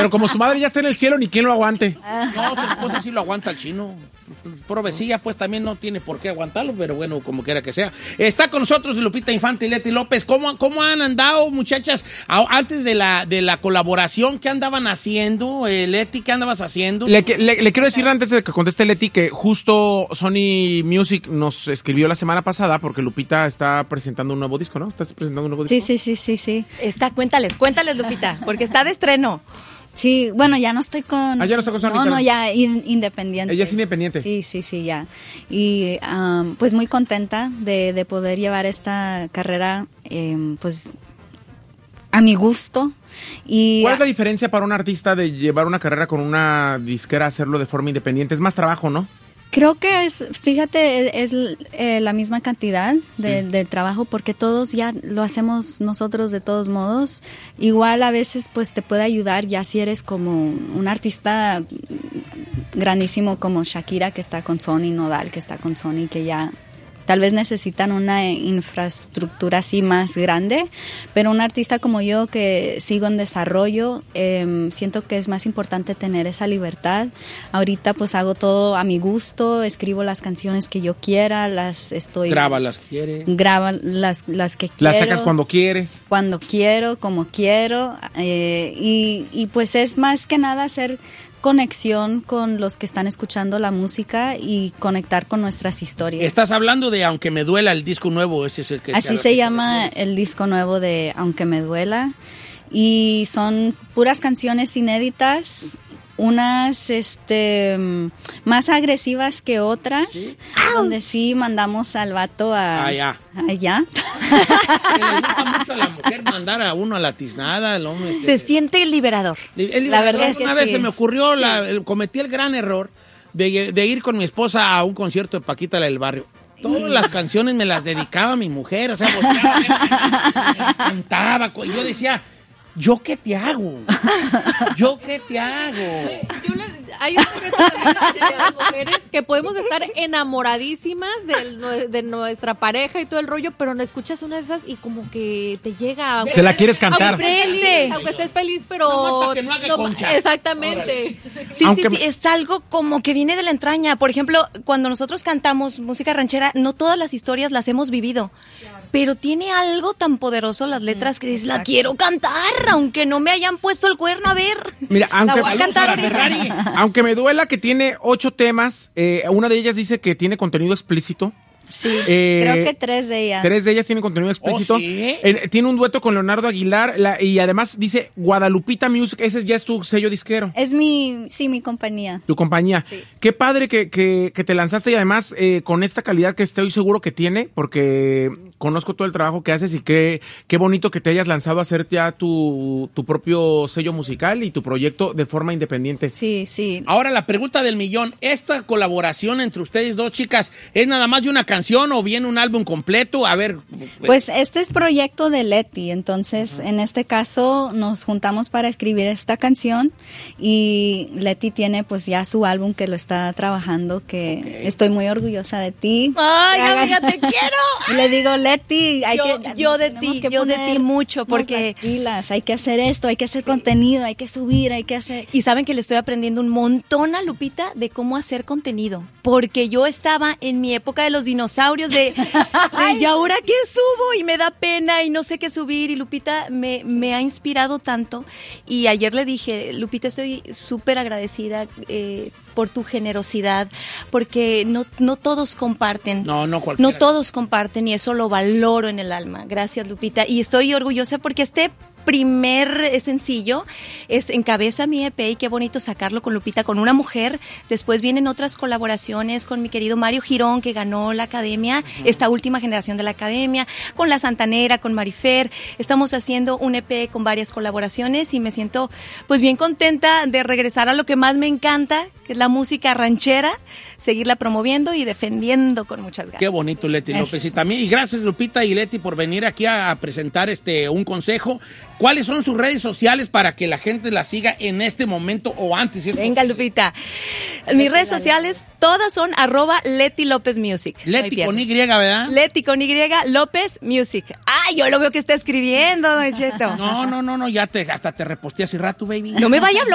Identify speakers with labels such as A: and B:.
A: Pero como su madre ya está en el cielo, ni quien lo aguante.
B: No, su esposa sí lo aguanta al chino. Provecilla, pues también no tiene por qué aguantarlo, pero bueno, como quiera que sea. Está con nosotros Lupita Infante y Leti López. ¿Cómo han andado, muchachas? Antes de la colaboración, ¿qué andaban haciendo? Leti, ¿qué andabas haciendo?
A: Le quiero decir antes de que conteste Leti que justo Sony Music nos escribió la semana pasada porque Lupita está presentando un nuevo disco, ¿no? ¿Estás presentando un nuevo disco?
C: Sí.
D: Cuéntales, Lupita, porque está de estreno.
C: Sí, bueno, ya no estoy con...
A: ya no está con Sony.
C: No, ya independiente.
A: Ella es independiente.
C: Sí, ya. Y pues muy contenta de poder llevar esta carrera, pues, a mi gusto. Y
A: ¿cuál es la diferencia para un artista de llevar una carrera con una disquera a hacerlo de forma independiente? Es más trabajo, ¿no?
C: creo que es la misma cantidad de trabajo, porque todos ya lo hacemos nosotros de todos modos. Igual a veces pues te puede ayudar ya si eres como un artista grandísimo como Shakira, que está con Sony, Nodal, que está con Sony, que ya tal vez necesitan una infraestructura así más grande, pero un artista como yo que sigo en desarrollo, siento que es más importante tener esa libertad. Ahorita pues hago todo a mi gusto, escribo las canciones que yo quiera,
B: Graba las que quieres.
C: Graba las que quiero.
A: Las sacas cuando quieres.
C: Cuando quiero, como quiero, y pues es más que nada hacer conexión con los que están escuchando la música y conectar con nuestras historias.
B: Estás hablando de Aunque me duela, el disco nuevo, ese es el que...
C: Así se llama el disco nuevo de Aunque me duela, y son puras canciones inéditas, unas más agresivas que otras, ¿sí? Donde sí mandamos al vato allá.
B: Le gusta mucho a la mujer mandar a uno a la tiznada, el hombre.
D: Se siente liberador.
C: La verdad es que
B: una vez
C: sí
B: se me ocurrió, cometí el gran error de ir con mi esposa a un concierto de Paquita, la del Barrio. Todas las canciones me las dedicaba a mi mujer, o sea, me las cantaba. Y yo decía, ¿yo qué te hago?
E: Hay un secreto de las mujeres que podemos estar enamoradísimas de nuestra pareja y todo el rollo, pero no escuchas una de esas y como que te llega.
A: Se la quieres cantar.
E: Aunque estés feliz, pero
B: no, para que no haga concha.
E: Exactamente.
D: Sí, es algo como que viene de la entraña. Por ejemplo, cuando nosotros cantamos música ranchera, no todas las historias las hemos vivido. Pero tiene algo tan poderoso las letras que dices, la quiero cantar, aunque no me hayan puesto el cuerno, a ver.
A: Mira,
D: la voy a cantar
A: aunque me duela, que tiene 8 temas, una de ellas dice que tiene contenido explícito.
C: Sí, creo que 3 de ellas.
A: 3 de ellas tienen contenido explícito.
B: ¿Oh, sí?
A: Tiene un dueto con Leonardo Aguilar y además dice Guadalupita Music, ese ya es tu sello disquero.
C: Es mi compañía.
A: Tu compañía. Sí. Qué padre que te lanzaste, y además con esta calidad que estoy seguro que tiene, porque conozco todo el trabajo que haces, y qué bonito que te hayas lanzado a hacer ya tu propio sello musical y tu proyecto de forma independiente.
C: Sí.
B: Ahora la pregunta del millón, ¿esta colaboración entre ustedes dos chicas es nada más de una canción o viene un álbum completo? A ver.
C: Pues este es proyecto de Leti, entonces en este caso nos juntamos para escribir esta canción, y Leti tiene pues ya su álbum que lo está trabajando, que estoy muy orgullosa de ti.
D: Ay, amiga, te quiero.
C: Y le digo, Leti,
D: yo de ti mucho, porque
C: las pilas, hay que hacer esto, hay que hacer contenido, hay que subir, hay que hacer...
D: Y saben que le estoy aprendiendo un montón a Lupita de cómo hacer contenido, porque yo estaba en mi época de los dinosaurios de ¿y ahora qué subo? Y me da pena y no sé qué subir, y Lupita me ha inspirado tanto. Y ayer le dije, Lupita, estoy súper agradecida por tu generosidad, porque no todos comparten.
B: No
D: todos comparten, y eso lo valoro en el alma. Gracias, Lupita. Y estoy orgullosa porque este primer sencillo encabeza mi EP, y qué bonito sacarlo con Lupita, con una mujer. Después vienen otras colaboraciones con mi querido Mario Girón, que ganó la Academia, esta última generación de la Academia, con La Santanera, con Marifer. Estamos haciendo un EP con varias colaboraciones, y me siento pues bien contenta de regresar a lo que más me encanta, que es la música ranchera, seguirla promoviendo y defendiendo con muchas ganas.
B: Qué bonito, Leti López. Y gracias, Lupita y Leti, por venir aquí a presentar un consejo. ¿Cuáles son sus redes sociales para que la gente la siga en este momento o antes?
D: Venga, Lupita. Mis redes sociales todas son @Leti López Music.
B: Leti con Y, ¿verdad?
D: Leti con Y, López Music. Ay, yo lo veo que está escribiendo, Don Cheto.
B: No, ya hasta te reposté hace rato, baby.
D: No me vaya a